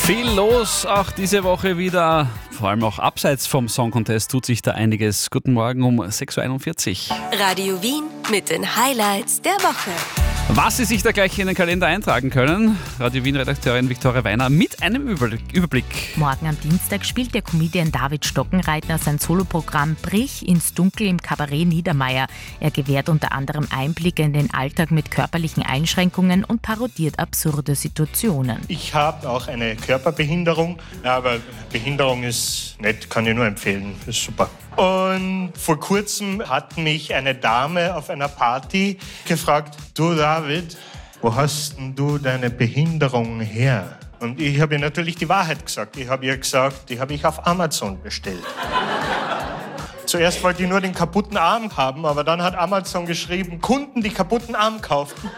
Viel los, auch diese Woche wieder. Vor allem auch abseits vom Song Contest tut sich da einiges. Guten Morgen um 6.41 Uhr. Radio Wien mit den Highlights der Woche. Was Sie sich da gleich in den Kalender eintragen können, Radio Wien-Redakteurin Viktoria Weiner mit einem Überblick. Morgen am Dienstag spielt der Comedian David Stockenreitner sein Soloprogramm Brich ins Dunkel im Kabarett Niedermeyer. Er gewährt unter anderem Einblicke in den Alltag mit körperlichen Einschränkungen und parodiert absurde Situationen. Ich habe auch eine Körperbehinderung, aber Behinderung ist nett, kann ich nur empfehlen, ist super. Und vor kurzem hat mich eine Dame auf einer Party gefragt, du David, wo hast denn du deine Behinderung her? Und ich habe ihr natürlich die Wahrheit gesagt. Ich habe ihr gesagt, die habe ich auf Amazon bestellt. Zuerst wollte ich nur den kaputten Arm haben, aber dann hat Amazon geschrieben, Kunden, die kaputten Arm kauften,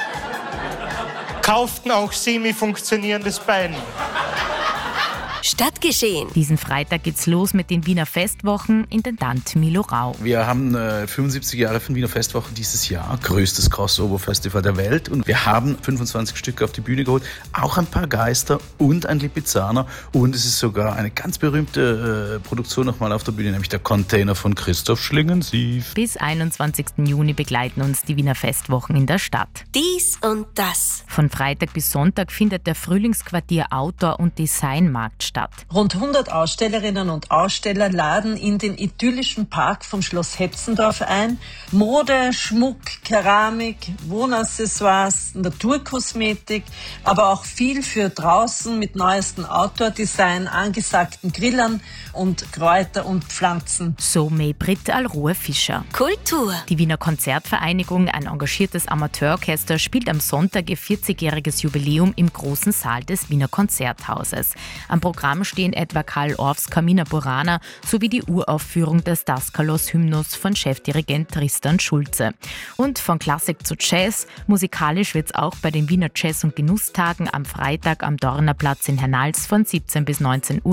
kauften auch semi-funktionierendes Bein. Stadtgeschehen. Diesen Freitag geht's los mit den Wiener Festwochen. Intendant Milo Rau. Wir haben 75 Jahre von Wiener Festwochen dieses Jahr, größtes Crossover-Festival der Welt. Und wir haben 25 Stücke auf die Bühne geholt, auch ein paar Geister und ein Lipizzaner. Und es ist sogar eine ganz berühmte Produktion nochmal auf der Bühne, nämlich der Container von Christoph Schlingensief. Bis 21. Juni begleiten uns die Wiener Festwochen in der Stadt. Dies und das. Von Freitag bis Sonntag findet der Frühlingsquartier Outdoor- und Designmarkt statt. Rund 100 Ausstellerinnen und Aussteller laden in den idyllischen Park vom Schloss Hetzendorf ein. Mode, Schmuck, Keramik, Wohnaccessoires, Naturkosmetik, aber auch viel für draußen mit neuestem Outdoor-Design, angesagten Grillern und Kräuter und Pflanzen. So Maybrit Alrohe Fischer. Kultur. Die Wiener Konzertvereinigung, ein engagiertes Amateurorchester, spielt am Sonntag ihr 40-jähriges Jubiläum im großen Saal des Wiener Konzerthauses. Am Programm stehen etwa Karl Orffs Carmina Burana sowie die Uraufführung des Daskalos-Hymnus von Chefdirigent Tristan Schulze. Und von Klassik zu Jazz, musikalisch wird's auch bei den Wiener Jazz- und Genusstagen am Freitag am Dornerplatz in Hernals von 17 bis 19 Uhr